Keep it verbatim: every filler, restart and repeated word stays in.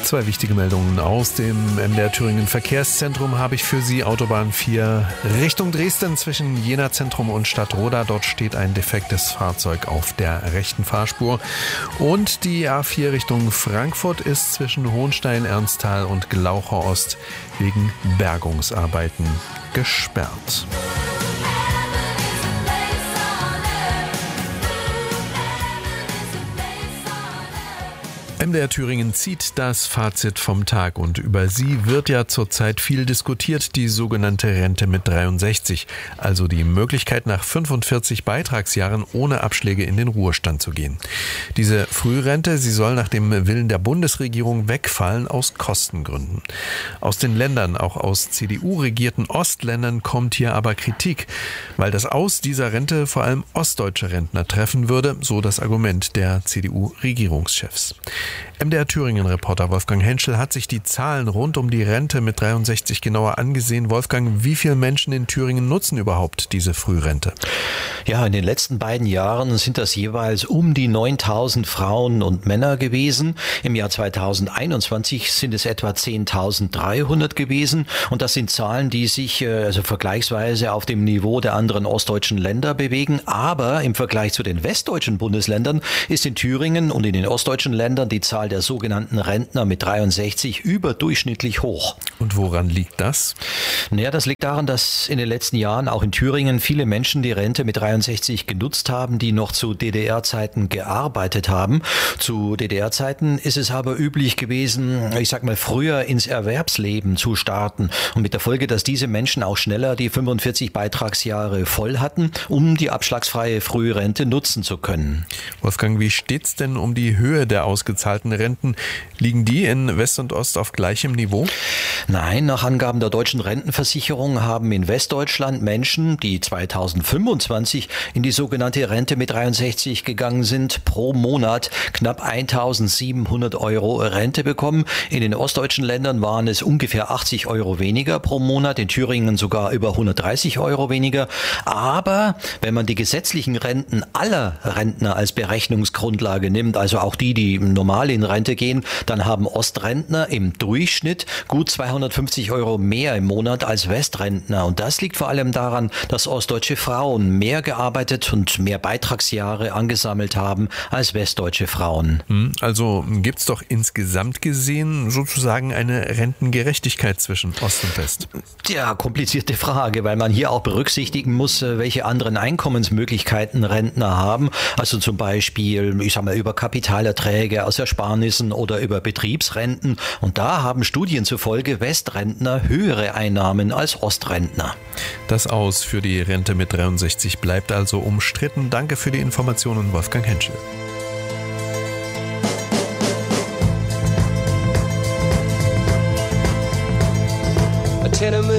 Zwei wichtige Meldungen aus dem M D R Thüringen Verkehrszentrum habe ich für Sie. Autobahn vier Richtung Dresden zwischen Jena Zentrum und Stadtroda. Dort steht ein defektes Fahrzeug auf der rechten Fahrspur. Und die A vier Richtung Frankfurt ist zwischen Hohenstein, Ernsthal und Glaucher Ost wegen Bergungsarbeiten gesperrt. M D R Thüringen zieht das Fazit vom Tag und über sie wird ja zurzeit viel diskutiert, die sogenannte Rente mit dreiundsechzig, also die Möglichkeit nach fünfundvierzig Beitragsjahren ohne Abschläge in den Ruhestand zu gehen. Diese Frührente, sie soll nach dem Willen der Bundesregierung wegfallen aus Kostengründen. Aus den Ländern, auch aus C D U-regierten Ostländern kommt hier aber Kritik, weil das Aus dieser Rente vor allem ostdeutsche Rentner treffen würde, so das Argument der C D U-Regierungschefs. M D R Thüringen-Reporter Wolfgang Henschel hat sich die Zahlen rund um die Rente mit dreiundsechzig genauer angesehen. Wolfgang, wie viele Menschen in Thüringen nutzen überhaupt diese Frührente? Ja, in den letzten beiden Jahren sind das jeweils um die neuntausend Frauen und Männer gewesen. Im Jahr zweitausendeinundzwanzig sind es etwa zehntausenddreihundert gewesen. Und das sind Zahlen, die sich also vergleichsweise auf dem Niveau der anderen ostdeutschen Länder bewegen. Aber im Vergleich zu den westdeutschen Bundesländern ist in Thüringen und in den ostdeutschen Ländern die Zahl der sogenannten Rentner mit dreiundsechzig überdurchschnittlich hoch. Und woran liegt das? Naja, das liegt daran, dass in den letzten Jahren auch in Thüringen viele Menschen die Rente mit dreiundsechzig genutzt haben, die noch zu D D R-Zeiten gearbeitet haben. Zu D D R-Zeiten ist es aber üblich gewesen, ich sag mal, früher ins Erwerbsleben zu starten. Und mit der Folge, dass diese Menschen auch schneller die fünfundvierzig Beitragsjahre voll hatten, um die abschlagsfreie Frührente nutzen zu können. Wolfgang, wie steht's denn um die Höhe der ausgezahlten Renten? Liegen die in West und Ost auf gleichem Niveau? Nein, nach Angaben der Deutschen Rentenversicherung haben in Westdeutschland Menschen, die zweitausendfünfundzwanzig in die sogenannte Rente mit dreiundsechzig gegangen sind, pro Monat knapp eintausendsiebenhundert Euro Rente bekommen. In den ostdeutschen Ländern waren es ungefähr achtzig Euro weniger pro Monat, in Thüringen sogar über hundertdreißig Euro weniger. Aber wenn man die gesetzlichen Renten aller Rentner als Berechnungsgrundlage nimmt, also auch die, die normal in Rente gehen, dann haben Ostrentner im Durchschnitt gut zweihundertfünfzig Euro mehr im Monat als Westrentner. Und das liegt vor allem daran, dass ostdeutsche Frauen mehr gearbeitet und mehr Beitragsjahre angesammelt haben als westdeutsche Frauen. Also gibt es doch insgesamt gesehen sozusagen eine Rentengerechtigkeit zwischen Ost und West. Ja, komplizierte Frage, weil man hier auch berücksichtigen muss, welche anderen Einkommensmöglichkeiten Rentner haben. Also zum Beispiel, ich sag mal, über Kapitalerträge aus Ersparnissen oder über Betriebsrenten. Und da haben Studien zufolge Westrentner höhere Einnahmen als Ostrentner. Das Aus für die Rente mit dreiundsechzig bleibt also umstritten. Danke für die Informationen, Wolfgang Henschel. A tenement